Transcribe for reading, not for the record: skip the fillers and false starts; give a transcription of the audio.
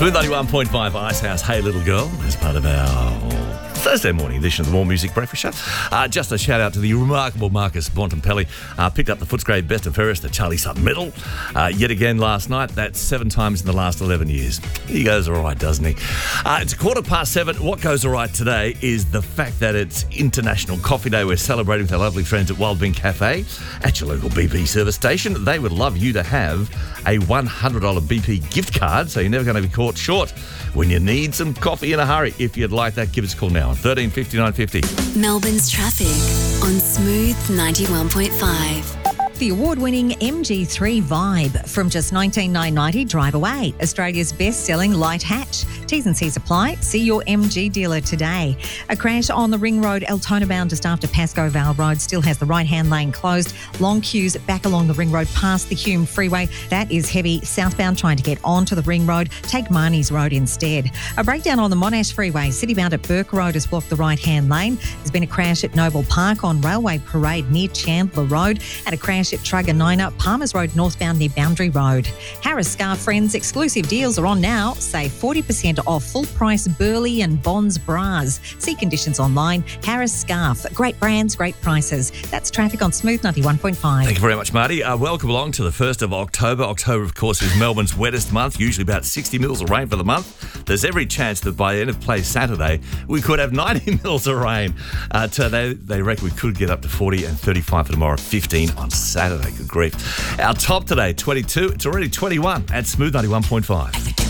Smooth 91.5 Icehouse, Hey Little Girl, as part of our Thursday morning edition of the More Music Breakfast Show. Just a shout out to the remarkable Marcus Bontempelli. Picked up the Footscray Best and Fairest, the Charlie Sutton Medal, yet again last night. That's 7 times in the last 11 years. He goes all right, doesn't he? It's 7:15. What goes all right today is the fact that it's International Coffee Day. We're celebrating with our lovely friends at Wild Bean Cafe at your local BP service station. They would love you to have a $100 BP gift card, so you're never going to be caught short when you need some coffee in a hurry. If you'd like that, give us a call now on 13 59 50. Melbourne's traffic on Smooth 91.5. The award-winning MG3 Vibe from just $19,990 drive away. Australia's best-selling light hatch. T's and C's apply. See your MG dealer today. A crash on the Ring Road, Altona bound just after Pascoe Vale Road still has the right-hand lane closed. Long queues back along the Ring Road past the Hume Freeway. That is heavy. Southbound trying to get onto the Ring Road. Take Marnie's Road instead. A breakdown on the Monash Freeway. Citybound at Burke Road has blocked the right-hand lane. There's been a crash at Noble Park on Railway Parade near Chandler Road and a crash at Truganina, Palmers Road northbound near Boundary Road. Harris Scarf Friends exclusive deals are on now. Save 40% off full price Burley and Bonds bras. See conditions online. Harris Scarf. Great brands, great prices. That's traffic on Smooth 91.5. Thank you very much, Marty. Welcome along to the 1st of October. October, of course, is Melbourne's wettest month, usually about 60 mils of rain for the month. There's every chance that by the end of play Saturday, we could have 90 mils of rain. They reckon we could get up to 40 and 35 for tomorrow, 15 on Saturday. Good grief. Our top today, 22. It's already 21 at Smooth 91.5.